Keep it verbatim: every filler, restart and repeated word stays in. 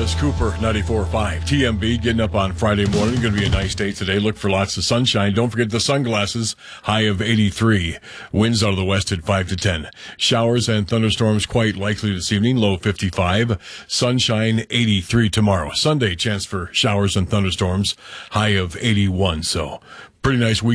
Alice Cooper, ninety-four point five. T M B getting up on Friday morning. Going to be a nice day today. Look for lots of sunshine. Don't forget the sunglasses. High of eighty-three. Winds out of the west at five to ten. Showers and thunderstorms quite likely this evening. Low fifty-five. Sunshine eighty-three tomorrow. Sunday, chance for showers and thunderstorms. High of eighty-one. So pretty nice week.